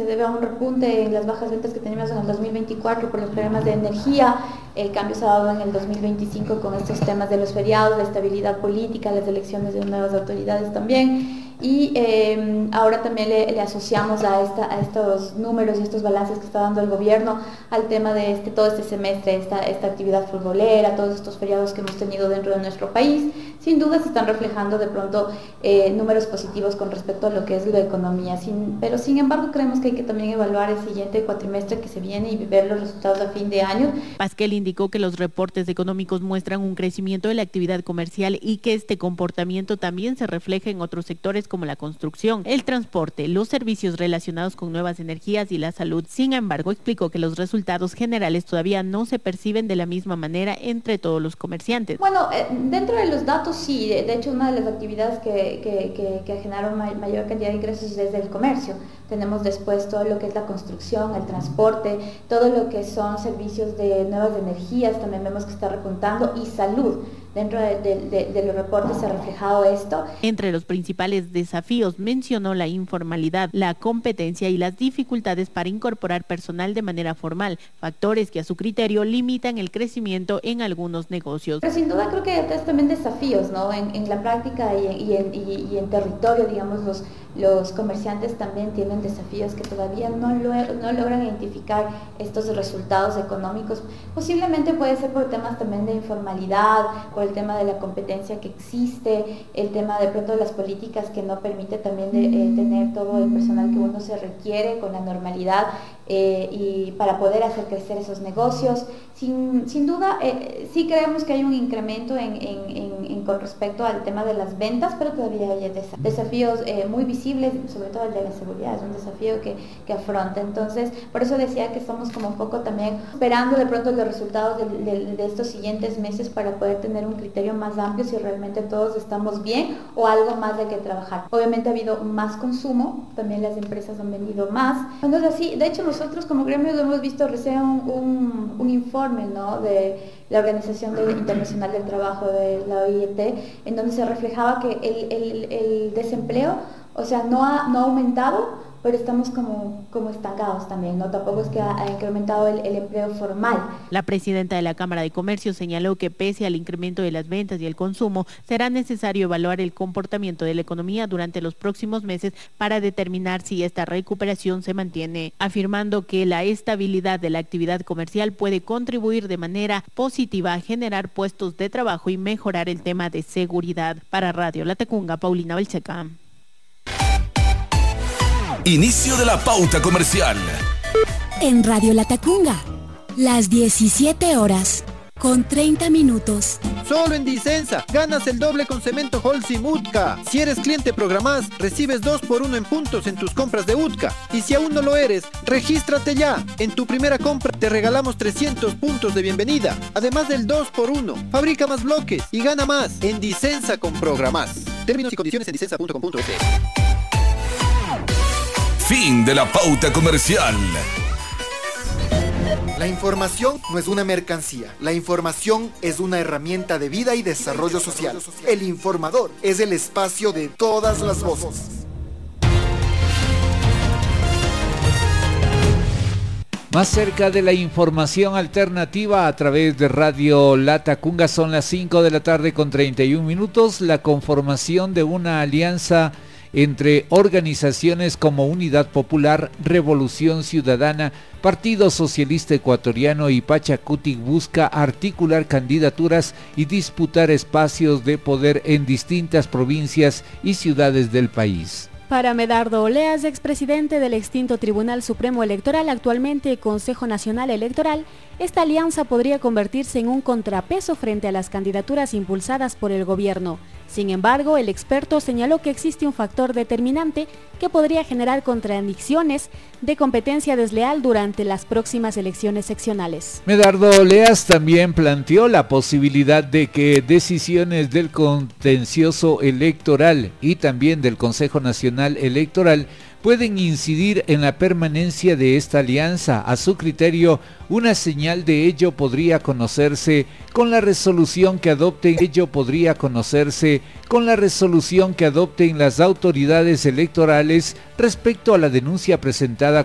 debe a un repunte en las bajas ventas que teníamos en el 2024 por los problemas de energía. El cambio se ha dado en el 2025 con estos temas de los feriados, la estabilidad política, las elecciones de nuevas autoridades también. Y ahora también le asociamos a estos números y estos balances que está dando el gobierno al tema de todo este semestre, esta actividad futbolera, todos estos feriados que hemos tenido dentro de nuestro país. Sin duda se están reflejando de pronto números positivos con respecto a lo que es la economía, pero sin embargo creemos que hay que también evaluar el siguiente cuatrimestre que se viene y ver los resultados a fin de año. Pasquel indicó que los reportes económicos muestran un crecimiento de la actividad comercial y que este comportamiento también se refleja en otros sectores como la construcción, el transporte, los servicios relacionados con nuevas energías y la salud. Sin embargo, explicó que los resultados generales todavía no se perciben de la misma manera entre todos los comerciantes. Bueno, dentro de los datos sí, de hecho una de las actividades que generaron mayor cantidad de ingresos es desde el comercio. Tenemos después todo lo que es la construcción, el transporte, todo lo que son servicios de nuevas energías, también vemos que está repuntando, y salud. Dentro de los reportes se ha reflejado esto. Entre los principales desafíos mencionó la informalidad, la competencia y las dificultades para incorporar personal de manera formal, factores que a su criterio limitan el crecimiento en algunos negocios. Pero sin duda creo que es también desafíos, ¿no? En la práctica y en territorio, digamos, los comerciantes también tienen desafíos que todavía no logran identificar estos resultados económicos. Posiblemente puede ser por temas también de informalidad, por el tema de la competencia que existe, el tema de pronto de las políticas que no permite también tener todo el personal que uno se requiere con la normalidad y para poder hacer crecer esos negocios. Sin duda, sí creemos que hay un incremento con respecto al tema de las ventas, pero todavía hay desafíos muy visibles, sobre todo el de la seguridad, es un desafío que afronta. Entonces, por eso decía que estamos como un poco también esperando de pronto los resultados de estos siguientes meses para poder tener un criterio más amplio si realmente todos estamos bien o algo más de que trabajar. Obviamente ha habido más consumo, también las empresas han vendido más. Entonces, sí, de hecho nosotros como gremio hemos visto recién un informe, ¿no?, de la Organización Internacional del Trabajo, de la OIT, en donde se reflejaba que el desempleo, o sea, no ha aumentado, pero estamos como estancados también, ¿no? Tampoco es que ha incrementado el empleo formal. La presidenta de la Cámara de Comercio señaló que pese al incremento de las ventas y el consumo, será necesario evaluar el comportamiento de la economía durante los próximos meses para determinar si esta recuperación se mantiene, afirmando que la estabilidad de la actividad comercial puede contribuir de manera positiva a generar puestos de trabajo y mejorar el tema de seguridad. Para Radio Latacunga, Paulina Balcheca. Inicio de la pauta comercial. En Radio Latacunga, las 17 horas con 30 minutos. Solo en Disensa, ganas el doble con cemento Holcim UTCA. Si eres cliente Programás, recibes 2x1 en puntos en tus compras de UTCA. Y si aún no lo eres, regístrate ya. En tu primera compra te regalamos 300 puntos de bienvenida. Además del 2x1, fabrica más bloques y gana más en Disensa con Programás. Términos y condiciones en disensa.com.es. Fin de la pauta comercial. La información no es una mercancía. La información es una herramienta de vida y desarrollo social. El informador es el espacio de todas las voces. Más cerca de la información alternativa a través de Radio Latacunga, son las 5 de la tarde con 31 minutos. La conformación de una alianza entre organizaciones como Unidad Popular, Revolución Ciudadana, Partido Socialista Ecuatoriano y Pachacutic busca articular candidaturas y disputar espacios de poder en distintas provincias y ciudades del país. Para Medardo Oleas, expresidente del extinto Tribunal Supremo Electoral, actualmente Consejo Nacional Electoral, esta alianza podría convertirse en un contrapeso frente a las candidaturas impulsadas por el gobierno. Sin embargo, el experto señaló que existe un factor determinante que podría generar contradicciones de competencia desleal durante las próximas elecciones seccionales. Medardo Oleas también planteó la posibilidad de que decisiones del contencioso electoral y también del Consejo Nacional Electoral pueden incidir en la permanencia de esta alianza. A su criterio, una señal de ello podría conocerse con la resolución que adopten las autoridades electorales respecto a la denuncia presentada